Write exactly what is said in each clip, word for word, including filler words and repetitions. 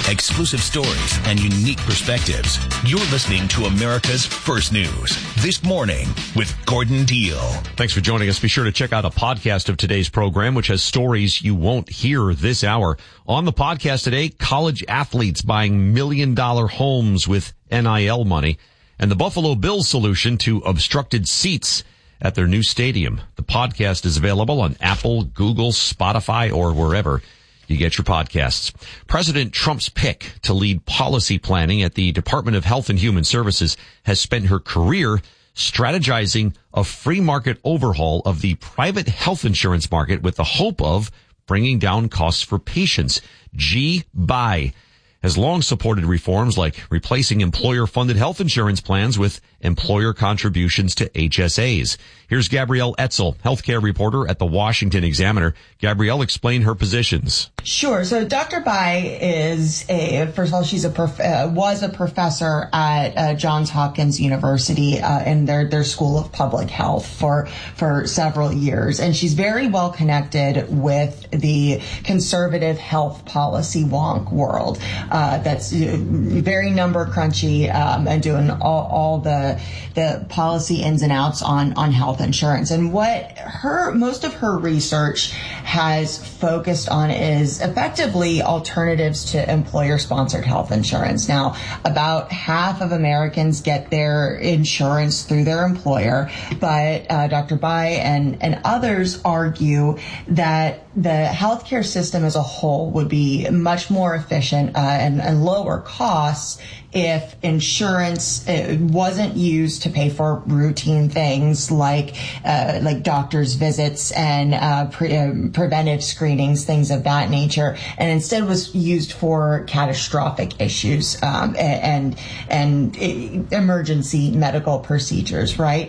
exclusive stories, and unique perspectives. You're listening to America's First News This Morning with Gordon Deal. Thanks for joining us. Be sure to check out a podcast of today's program, which has stories you won't hear this hour. On the podcast today, college athletes buying million dollar homes with N I L money, and the Buffalo Bills solution to obstructed seats at their new stadium. The podcast is available on Apple, Google, Spotify, or wherever you get your podcasts. President Trump's pick to lead policy planning at the Department of Health and Human Services has spent her career strategizing a free market overhaul of the private health insurance market with the hope of bringing down costs for patients. G. Bai has long supported reforms like replacing employer-funded health insurance plans with employer contributions to H S As. Here's Gabrielle Etzel, healthcare reporter at the Washington Examiner. Gabrielle, explain her positions. Sure. So Doctor Bai is a, first of all, she's a prof, uh, was a professor at uh, Johns Hopkins University uh, in their, their School of Public Health for, for several years. And she's very well connected with the conservative health policy wonk world. Uh, that's very number crunchy um, and doing all, all the the policy ins and outs on on health insurance. And what her most of her research has focused on is effectively alternatives to employer-sponsored health insurance. Now, about half of Americans get their insurance through their employer, but uh, Doctor Bai and and others argue that the healthcare system as a whole would be much more efficient uh, and, and lower costs if insurance uh, wasn't used to pay for routine things like uh, like doctor's visits and uh, pre- uh, preventive screenings, things of that nature, and instead was used for catastrophic issues um, and and emergency medical procedures. Right.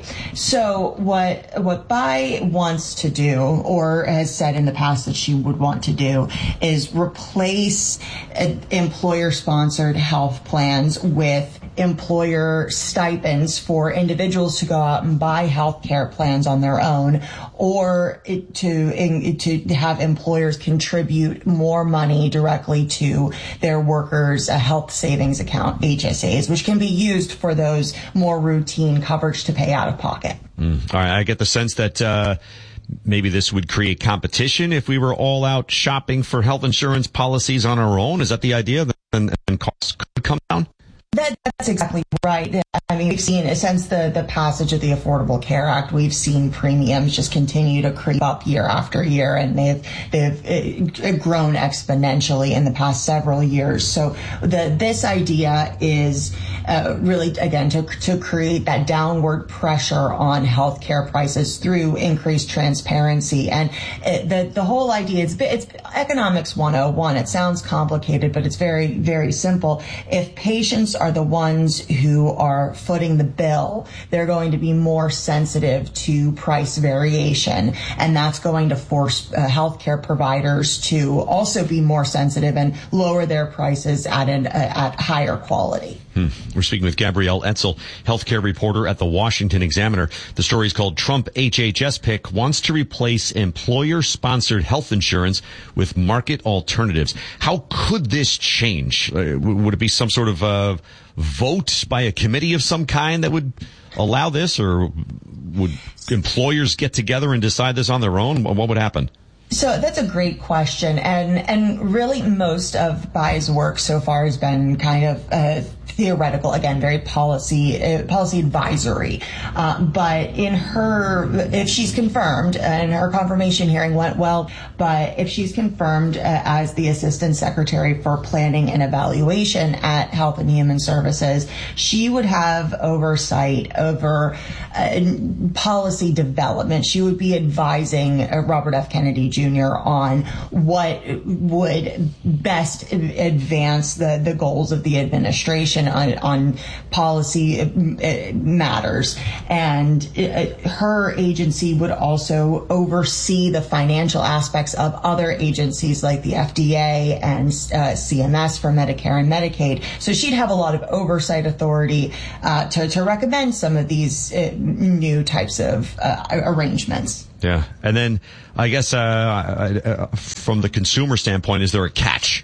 So what what Bai wants to do, or has said in the past that she would want to do, is replace uh, employer-sponsored health plans with employer stipends for individuals to go out and buy health care plans on their own, or it, to in, to have employers contribute more money directly to their workers' a health savings account, H S As, which can be used for those more routine coverage to pay out of pocket. Mm. All right, I get the sense that uh maybe this would create competition if we were all out shopping for health insurance policies on our own. Is that the idea? And, and costs could come down? That, that's exactly right. I mean, we've seen, since the, the passage of the Affordable Care Act, we've seen premiums just continue to creep up year after year, and they've they've grown exponentially in the past several years. So the this idea is uh, really, again, to to create that downward pressure on healthcare prices through increased transparency. And it, the the whole idea is it's economics one oh one. It sounds complicated, but it's very, very simple. If patients are the ones who are footing the bill, they're going to be more sensitive to price variation, and that's going to force uh, healthcare providers to also be more sensitive and lower their prices at an uh, at higher quality. Hmm. We're speaking with Gabrielle Etzel, healthcare reporter at the Washington Examiner. The story is called Trump H H S Pick Wants to Replace Employer-Sponsored Health Insurance with Market Alternatives. How could this change? Uh, would it be some sort of uh, vote by a committee of some kind that would allow this, or would employers get together and decide this on their own? What would happen? So that's a great question. And, and really most of Bai's work so far has been kind of uh, theoretical, again, very policy uh, policy advisory. Uh, but in her, if she's confirmed, and her confirmation hearing went well, but if she's confirmed uh, as the Assistant Secretary for Planning and Evaluation at Health and Human Services, she would have oversight over uh, policy development. She would be advising uh, Robert F. Kennedy Junior on what would best advance the, the goals of the administration on, on policy matters. And it, her agency would also oversee the financial aspects of other agencies like the F D A and uh, C M S for Medicare and Medicaid. So she'd have a lot of oversight authority uh, to, to recommend some of these uh, new types of uh, arrangements. Yeah. And then I guess uh, uh, from the consumer standpoint, is there a catch?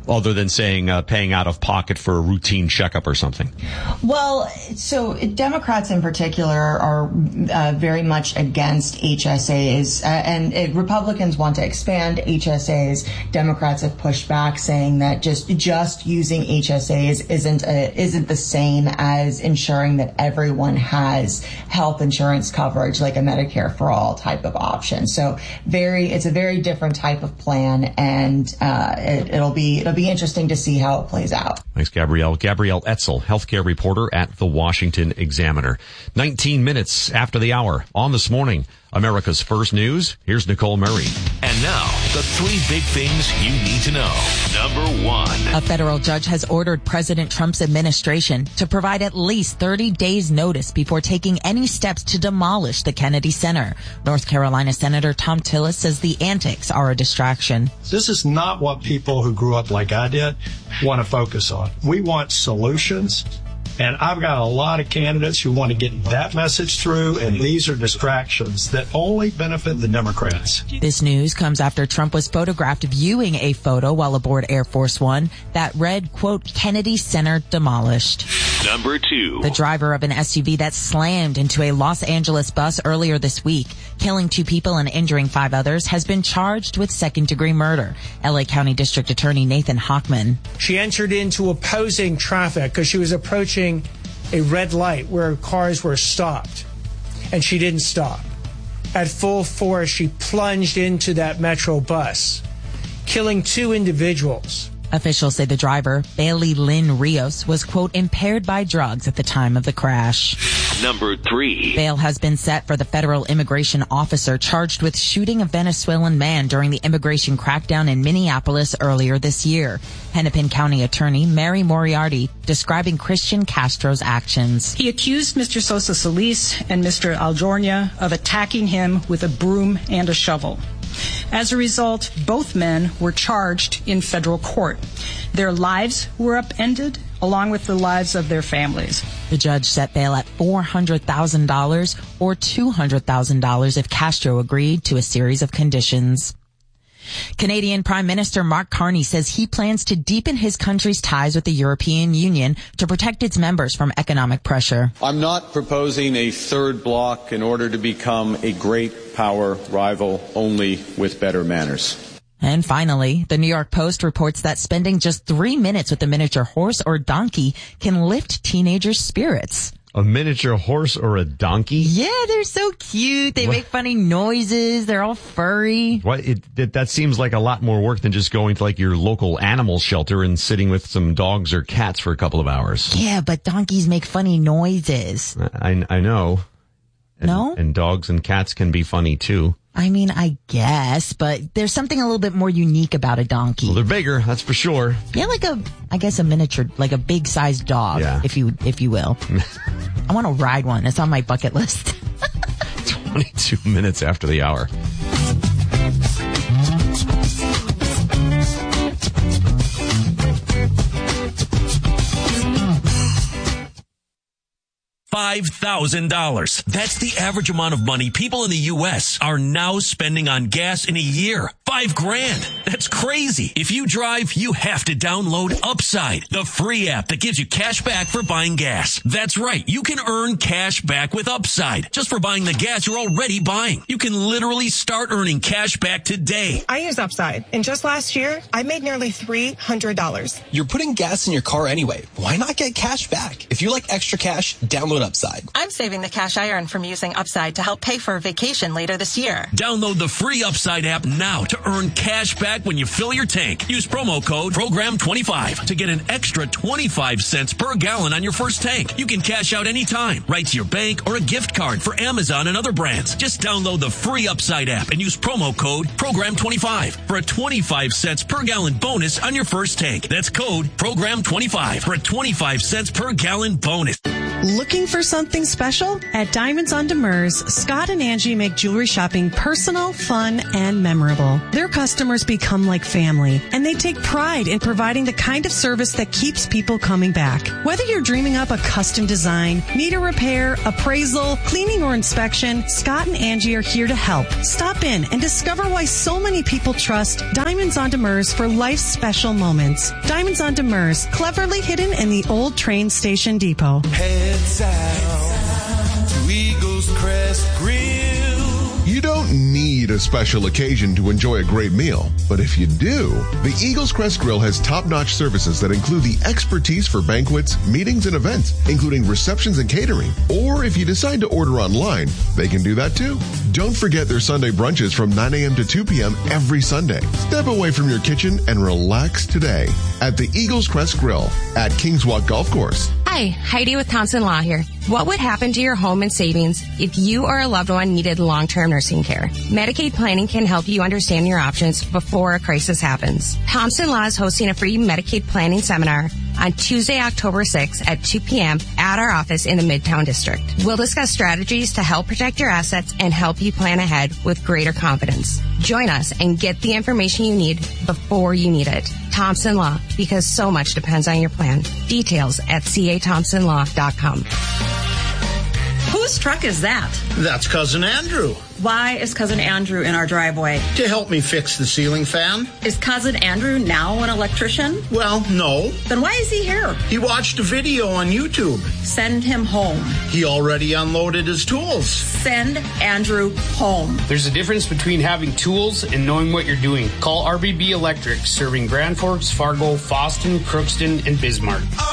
other than saying uh, paying out of pocket for a routine checkup or something? Well, so Democrats in particular are uh, very much against H S As, uh, and it, Republicans want to expand H S As. Democrats have pushed back, saying that just just using H S As isn't a, isn't the same as ensuring that everyone has health insurance coverage, like a Medicare for all type of option. So very, it's a very different type of plan, and uh, it, it'll be it'll be interesting to see how it plays out. Thanks, Gabrielle. Gabrielle Etzel, healthcare reporter at the Washington Examiner. nineteen minutes after the hour on This Morning, America's First News. Here's Nicole Murray. And now, the three big things you need to know. Number one. A federal judge has ordered President Trump's administration to provide at least thirty days notice before taking any steps to demolish the Kennedy Center. North Carolina Senator Thom Tillis says the antics are a distraction. This is not what people who grew up like I did want to focus on. We want solutions. And I've got a lot of candidates who want to get that message through, and these are distractions that only benefit the Democrats. This news comes after Trump was photographed viewing a photo while aboard Air Force One that read, quote, Kennedy Center demolished. Number two. The driver of an S U V that slammed into a Los Angeles bus earlier this week, killing two people and injuring five others, has been charged with second-degree murder. L A County District Attorney Nathan Hochman. She entered into opposing traffic because she was approaching a red light where cars were stopped, and she didn't stop. At full force, she plunged into that Metro bus, killing two individuals. Officials say the driver, Bailey Lynn Rios, was, quote, impaired by drugs at the time of the crash. Number three. Bail has been set for the federal immigration officer charged with shooting a Venezuelan man during the immigration crackdown in Minneapolis earlier this year. Hennepin County Attorney Mary Moriarty describing Christian Castro's actions. He accused Mister Sosa Solis and Mister Aljornia of attacking him with a broom and a shovel. As a result, both men were charged in federal court. Their lives were upended, along with the lives of their families. The judge set bail at four hundred thousand dollars or two hundred thousand dollars if Castro agreed to a series of conditions. Canadian Prime Minister Mark Carney says he plans to deepen his country's ties with the European Union to protect its members from economic pressure. I'm not proposing a third bloc in order to become a great power rival, only with better manners. And finally, the New York Post reports that spending just three minutes with a miniature horse or donkey can lift teenagers' spirits. A miniature horse or a donkey? Yeah, they're so cute. They what? make funny noises. They're all furry. What? It, it, that seems like a lot more work than just going to like your local animal shelter and sitting with some dogs or cats for a couple of hours. Yeah, but donkeys make funny noises. I, I know. And, no? And dogs and cats can be funny too. I mean, I guess, but there's something a little bit more unique about a donkey. Well, they're bigger, that's for sure. Yeah, like a, I guess a miniature, like a big-sized dog, yeah. if you, if you will. I want to ride one. It's on my bucket list. twenty-two minutes after the hour. five thousand dollars. That's the average amount of money people in the U S are now spending on gas in a year. Five grand. That's crazy. If you drive, you have to download Upside, the free app that gives you cash back for buying gas. That's right. You can earn cash back with Upside just for buying the gas you're already buying. You can literally start earning cash back today. I use Upside, and just last year, I made nearly three hundred dollars. You're putting gas in your car anyway. Why not get cash back? If you like extra cash, download Upside. I'm saving the cash I earn from using Upside to help pay for a vacation later this year. Download the free Upside app now to earn cash back when you fill your tank. Use promo code program twenty-five to get an extra twenty-five cents per gallon on your first tank. You can cash out anytime, right to your bank or a gift card for Amazon and other brands. Just download the free Upside app and use promo code program twenty-five for a twenty-five cents per gallon bonus on your first tank. That's code program twenty-five for a twenty-five cents per gallon bonus. Looking for something special? At Diamonds on Demers, Scott and Angie make jewelry shopping personal, fun, and memorable. Their customers become like family, and they take pride in providing the kind of service that keeps people coming back. Whether you're dreaming up a custom design, need a repair, appraisal, cleaning, or inspection, Scott and Angie are here to help. Stop in and discover why so many people trust Diamonds on Demers for life's special moments. Diamonds on Demers, cleverly hidden in the old train station depot. Heads out to Eagles Crest Grill. You don't need a special occasion to enjoy a great meal, but if you do, the Eagles Crest Grill has top-notch services that include the expertise for banquets, meetings, and events, including receptions and catering. Or if you decide to order online, they can do that too. Don't forget their Sunday brunches from nine a.m. to two p.m. every Sunday. Step away from your kitchen and relax today at the Eagles Crest Grill at Kings Walk Golf Course. Hi, Heidi with Thompson Law here. What would happen to your home and savings if you or a loved one needed long-term nursing care? Medicaid planning can help you understand your options before a crisis happens. Thompson Law is hosting a free Medicaid planning seminar on Tuesday, October sixth at two p.m. at our office in the Midtown District. We'll discuss strategies to help protect your assets and help you plan ahead with greater confidence. Join us and get the information you need before you need it. Thompson Law, because so much depends on your plan. Details at c a thompson law dot com. Whose truck is that? That's Cousin Andrew. Why is Cousin Andrew in our driveway? To help me fix the ceiling fan. Is Cousin Andrew now an electrician? Well, no. Then why is he here? He watched a video on YouTube. Send him home. He already unloaded his tools. Send Andrew home. There's a difference between having tools and knowing what you're doing. Call R B B Electric, serving Grand Forks, Fargo, Foston, Crookston, and Bismarck.